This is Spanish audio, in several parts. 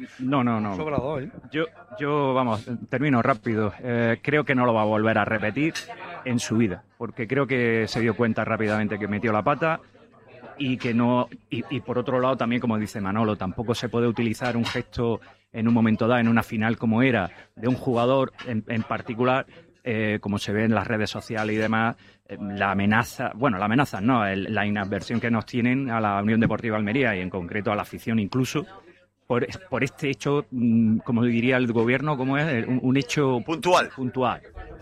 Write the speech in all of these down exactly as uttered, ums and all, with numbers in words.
No, no, no. Sobra dos, ¿eh? Yo, yo, vamos, termino rápido. Eh, creo que no lo va a volver a repetir en su vida, porque creo que se dio cuenta rápidamente que metió la pata y que no. Y, y por otro lado, también, como dice Manolo, tampoco se puede utilizar un gesto en un momento dado, en una final como era, de un jugador en, en particular. Eh, como se ve en las redes sociales y demás, eh, la amenaza, bueno, la amenaza no, el, la inadversión que nos tienen a la Unión Deportiva Almería y en concreto a la afición incluso, por, por este hecho, mmm, como diría el gobierno, como es un, un hecho puntual. puntual.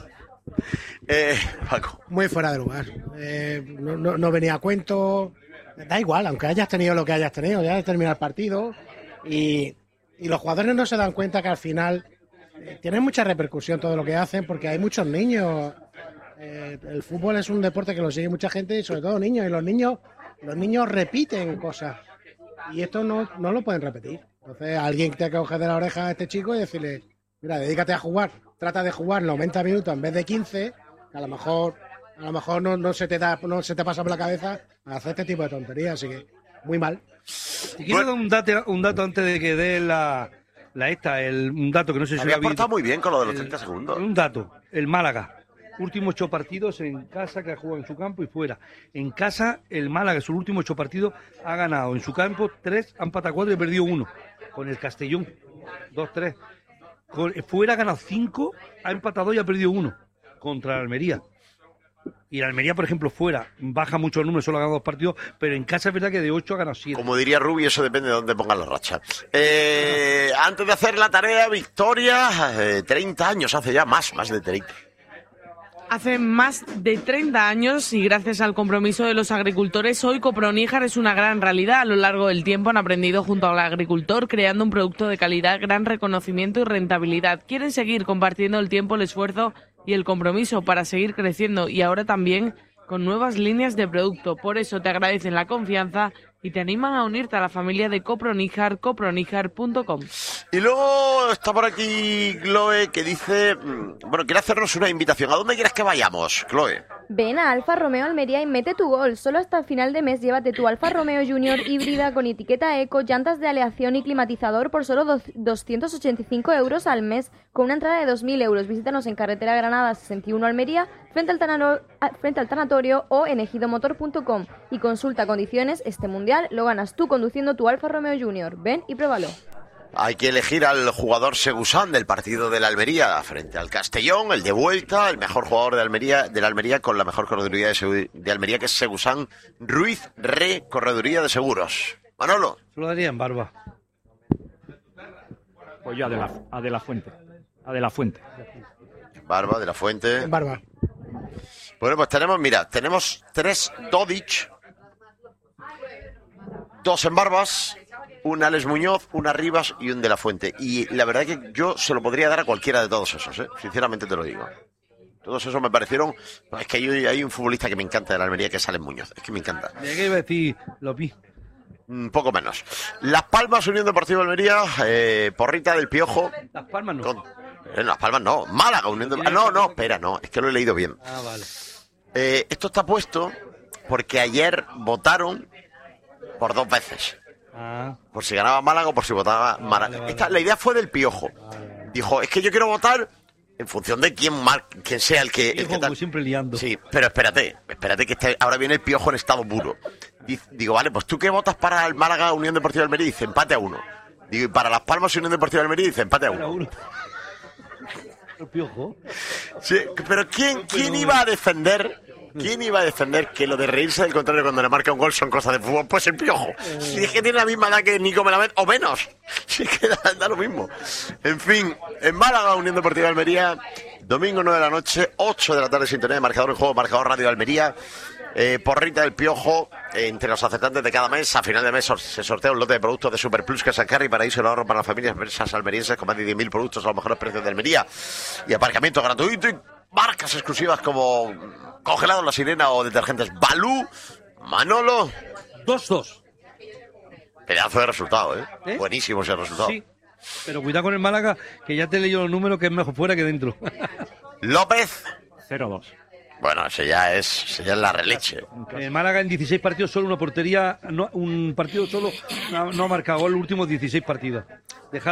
Eh, Paco. Muy fuera de lugar. Eh, no, no, no venía a cuento. Da igual, aunque hayas tenido lo que hayas tenido, ya has terminado el partido y, y los jugadores no se dan cuenta que al final tiene mucha repercusión todo lo que hacen porque hay muchos niños. Eh, el fútbol es un deporte que lo sigue mucha gente y sobre todo niños. Y los niños los niños repiten cosas. Y esto no, no lo pueden repetir. Entonces alguien tiene que coger de la oreja a este chico y decirle, mira, dedícate a jugar. Trata de jugar noventa minutos en vez de quince. Que a lo mejor, a lo mejor no, no, se te da, no se te pasa por la cabeza a hacer este tipo de tonterías. Así que muy mal. Si quiero dar un dato, un dato antes de que dé la... La esta, el, un dato que no sé si había lo habéis portado muy bien con lo de los el, treinta segundos. Un dato, el Málaga, últimos ocho partidos en casa que ha jugado en su campo y fuera. En casa, el Málaga, sus últimos ocho partidos, ha ganado en su campo tres, ha empatado cuatro y ha perdido uno. Con el Castellón, dos tres. Con, fuera ha ganado cinco, ha empatado y ha perdido uno. Contra la Almería. Y la Almería, por ejemplo, fuera, baja mucho el número, solo ha ganado dos partidos, pero en casa es verdad que de ocho ha ganado siete. Como diría Rubi, eso depende de dónde pongan la racha. Eh, antes de hacer la tarea, Victoria, eh, treinta años, hace ya más, más de treinta. Hace más de treinta años y gracias al compromiso de los agricultores, hoy Coproníjar es una gran realidad. A lo largo del tiempo han aprendido junto al agricultor, creando un producto de calidad, gran reconocimiento y rentabilidad. Quieren seguir compartiendo el tiempo, el esfuerzo y el compromiso para seguir creciendo y ahora también con nuevas líneas de producto. Por eso te agradecen la confianza y te animan a unirte a la familia de Coproníjar, coproníjar punto com. Y luego está por aquí Chloe que dice, bueno, quiere hacernos una invitación. ¿A dónde quieres que vayamos, Chloe? Ven a Alfa Romeo Almería y mete tu gol. Solo hasta final de mes llévate tu Alfa Romeo Junior híbrida con etiqueta eco, llantas de aleación y climatizador por solo doscientos ochenta y cinco euros al mes con una entrada de dos mil euros. Visítanos en carretera Granada sesenta y uno Almería, frente al, tanaro, frente al tanatorio o en ejidomotor punto com y consulta condiciones. Este mundial lo ganas tú conduciendo tu Alfa Romeo Junior. Ven y pruébalo. Hay que elegir al jugador Segusán del partido de la Almería frente al Castellón, el de vuelta, el mejor jugador de Almería, de la Almería con la mejor correduría de, segu- de Almería, que es Segusán Ruiz Re, correduría de seguros. Manolo. Se lo daría en Barba. Pues yo a de la, a de la Fuente. A de la Fuente. Barba, de la Fuente. Barba. Bueno, pues tenemos, mira, tenemos tres Todic, dos en Barbas, un Alex Muñoz, una Rivas y un de la Fuente. Y la verdad es que yo se lo podría dar a cualquiera de todos esos, ¿eh? Sinceramente te lo digo. Todos esos me parecieron... Es que hay, hay un futbolista que me encanta de la Almería, que es Alex Muñoz. Es que me encanta. ¿De qué iba a decir Lopi? Un poco menos. Las Palmas, Unión Deportiva Almería, eh, Porrita del Piojo. Las Palmas no. Con, eh, Las Palmas no. Málaga, Unión Deportiva... Ah, no, no, espera, no. Es que lo he leído bien. Ah, vale. Eh, esto está puesto porque ayer votaron por dos veces. Ah. Por si ganaba Málaga o por si votaba Málaga. Vale, vale. Esta, la idea fue del Piojo. Dijo, es que yo quiero votar en función de quién, mar, quién sea el que... El que tal. Siempre liando. Sí, pero espérate, espérate que este, ahora viene el Piojo en estado puro. Digo, vale, pues tú que votas para el Málaga Unión Deportiva Almería, dice empate a uno. Digo, y para Las Palmas Unión Deportiva Almería, dice empate a uno. El Piojo. Sí, pero ¿quién, quién iba a defender... ¿Quién iba a defender que lo de reírse del contrario cuando le marca un gol son cosas de fútbol? Pues el Piojo. Si es que tiene la misma edad que Nico Melamed, o menos. Si es que da, da lo mismo. En fin, en Málaga, Unión Deportiva Almería, domingo nueve de la noche, ocho de la tarde, sintonía de marcador en juego, marcador radio de Almería. Eh, porrita del Piojo, eh, entre los acertantes de cada mes. A final de mes se sortea un lote de productos de Super Plus que Sancarri, paraíso el ahorro para las familias empresas almerienses con más de diez mil productos a los mejores precios de Almería. Y aparcamiento gratuito y marcas exclusivas como Congelados La Sirena o detergentes Balú. Manolo. dos dos. Pedazo de resultado, ¿eh? ¿Eh? Buenísimo ese resultado. Sí, pero cuidado con el Málaga, que ya te he leído los números, que es mejor fuera que dentro. López. cero dos. Bueno, ese ya es, ese ya es la releche. El Málaga en dieciséis partidos, solo una portería, no, un partido solo, no, no ha marcado gol los últimos dieciséis partidos. Dejar